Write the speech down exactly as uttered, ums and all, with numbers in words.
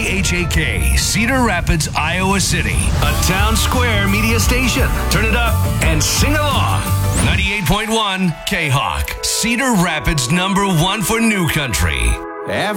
H A K, Cedar Rapids, Iowa City. A Town Square media station. Turn it up and sing along. ninety-eight point one K-Hawk, Cedar Rapids number one for new country. Every